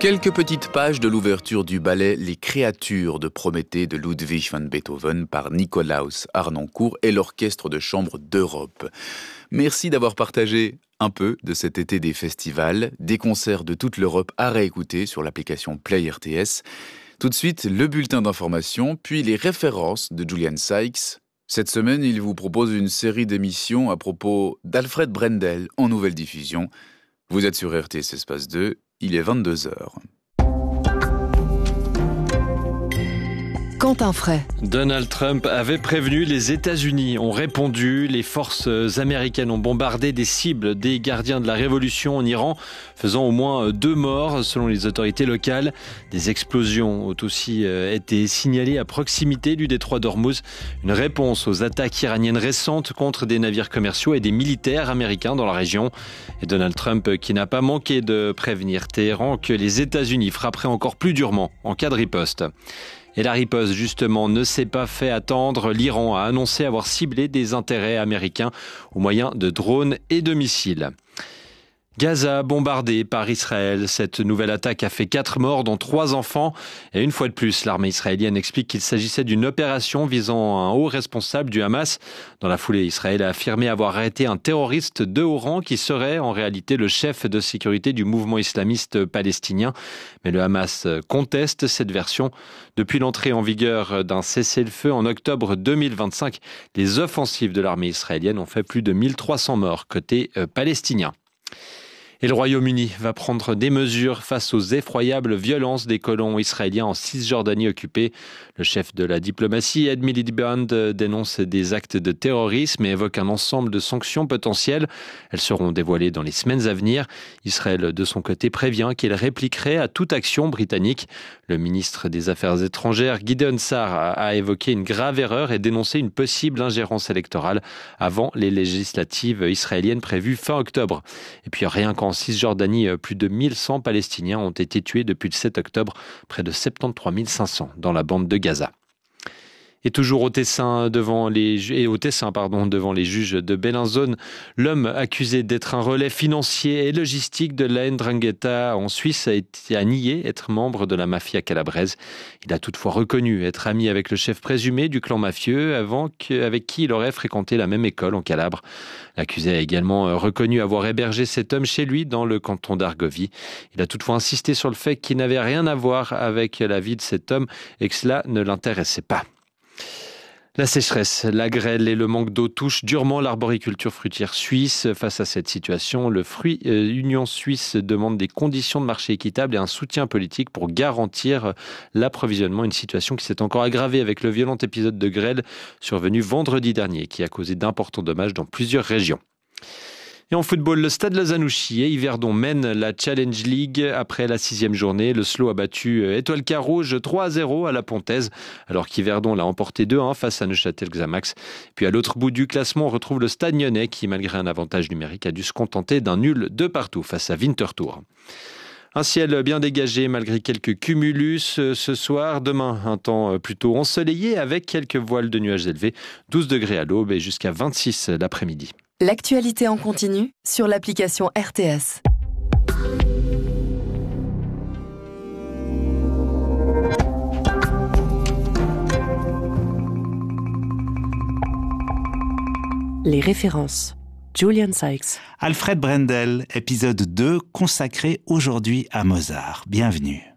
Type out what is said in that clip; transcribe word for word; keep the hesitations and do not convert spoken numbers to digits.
Quelques petites pages de l'ouverture du ballet Les Créatures de Prométhée de Ludwig van Beethoven par Nikolaus Harnoncourt et l'Orchestre de chambre d'Europe. Merci d'avoir partagé un peu de cet été des festivals, des concerts de toute l'Europe à réécouter sur l'application Play R T S. Tout de suite, le bulletin d'information, puis les références de Julian Sykes. Cette semaine, il vous propose une série d'émissions à propos d'Alfred Brendel en nouvelle diffusion. Vous êtes sur R T S Espace deux, il est vingt-deux heures. Quentin Fray. Donald Trump avait prévenu, les États-Unis ont répondu. Les forces américaines ont bombardé des cibles des gardiens de la révolution en Iran, faisant au moins deux morts selon les autorités locales. Des explosions ont aussi été signalées à proximité du détroit d'Ormuz. Une réponse aux attaques iraniennes récentes contre des navires commerciaux et des militaires américains dans la région. Et Donald Trump qui n'a pas manqué de prévenir Téhéran que les États-Unis frapperaient encore plus durement en cas de riposte. Et la riposte, justement, ne s'est pas fait attendre. L'Iran a annoncé avoir ciblé des intérêts américains au moyen de drones et de missiles. Gaza bombardée par Israël. Cette nouvelle attaque a fait quatre morts, dont trois enfants. Et une fois de plus, l'armée israélienne explique qu'il s'agissait d'une opération visant un haut responsable du Hamas. Dans la foulée, Israël a affirmé avoir arrêté un terroriste de haut rang qui serait en réalité le chef de sécurité du mouvement islamiste palestinien. Mais le Hamas conteste cette version. Depuis l'entrée en vigueur d'un cessez-le-feu en octobre deux mille vingt-cinq, les offensives de l'armée israélienne ont fait plus de mille trois cents morts côté palestinien. Et le Royaume-Uni va prendre des mesures face aux effroyables violences des colons israéliens en Cisjordanie occupée. Le chef de la diplomatie, Ed Miliband, dénonce des actes de terrorisme et évoque un ensemble de sanctions potentielles. Elles seront dévoilées dans les semaines à venir. Israël, de son côté, prévient qu'il répliquerait à toute action britannique. Le ministre des Affaires étrangères, Gideon Saar, a évoqué une grave erreur et dénoncé une possible ingérence électorale avant les législatives israéliennes prévues fin octobre. Et puis rien qu'en En Cisjordanie, plus de mille cent Palestiniens ont été tués depuis le sept octobre, près de soixante-treize mille cinq cents dans la bande de Gaza. Et toujours au Tessin, devant les, et au Tessin pardon, devant les juges de Bellinzone, l'homme accusé d'être un relais financier et logistique de la Ndrangheta en Suisse a, été, a nié être membre de la mafia calabraise. Il a toutefois reconnu être ami avec le chef présumé du clan mafieux avant que, avec qui il aurait fréquenté la même école en Calabre. L'accusé a également reconnu avoir hébergé cet homme chez lui dans le canton d'Argovie. Il a toutefois insisté sur le fait qu'il n'avait rien à voir avec la vie de cet homme et que cela ne l'intéressait pas. La sécheresse, la grêle et le manque d'eau touchent durement l'arboriculture fruitière suisse. Face à cette situation, le Fruit euh, Union Suisse demande des conditions de marché équitables et un soutien politique pour garantir l'approvisionnement. Une situation qui s'est encore aggravée avec le violent épisode de grêle survenu vendredi dernier qui a causé d'importants dommages dans plusieurs régions. Et en football, le Stade Lozanouchi et Yverdon mènent la Challenge League après la sixième journée. Le S L O a battu Étoile Carouge trois à zéro à la Pontaise, alors qu'Yverdon l'a emporté deux à un face à Neuchâtel Xamax. Puis à l'autre bout du classement, on retrouve le Stade Nyonnais qui, malgré un avantage numérique, a dû se contenter d'un nul de partout face à Winterthur. Un ciel bien dégagé malgré quelques cumulus ce soir. Demain, un temps plutôt ensoleillé avec quelques voiles de nuages élevés. douze degrés à l'aube et jusqu'à vingt-six l'après-midi. L'actualité en continu sur l'application R T S. Les références. Julian Sykes. Alfred Brendel, épisode deux, consacré aujourd'hui à Mozart. Bienvenue.